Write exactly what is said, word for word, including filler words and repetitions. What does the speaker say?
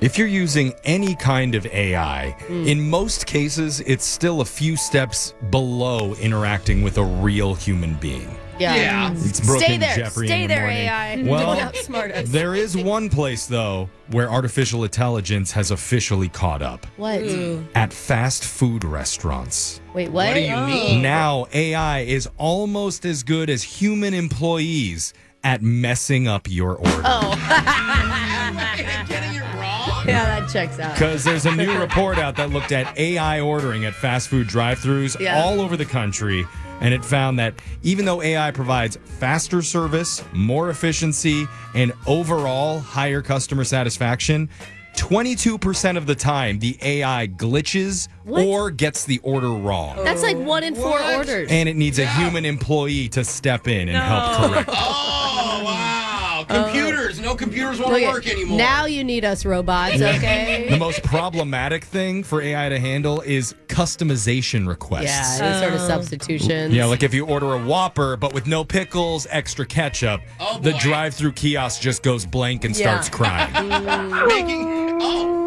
If you're using any kind of A I, mm. in most cases, it's still a few steps below interacting with a real human being. Yeah. yeah. It's Brooke Stay and there. Jeffrey Stay in the there, morning. A I. Well, Don't outsmart us. There is one place, though, where artificial intelligence has officially caught up. What? Ooh. At fast food restaurants. Wait, what? What do you oh. mean? Now, A I is almost as good as human employees at messing up your order. Oh. Getting it wrong? Yeah, that checks out. Because there's a new report out that looked at A I ordering at fast food drive-thrus yeah. all over the country, and it found that even though A I provides faster service, more efficiency, and overall higher customer satisfaction, twenty-two percent of the time the A I glitches what? or gets the order wrong. That's like one in four what? orders. And it needs yeah. a human employee to step in and no. help correct it. Oh, wow. Computers. Uh, no computers won't okay. work anymore. Now you need us robots, okay? The most problematic thing for A I to handle is customization requests. Yeah, any oh. sort of substitutions. Yeah, like if you order a Whopper, but with no pickles, extra ketchup, oh, the drive-through kiosk just goes blank and yeah. starts crying. Making... Oh.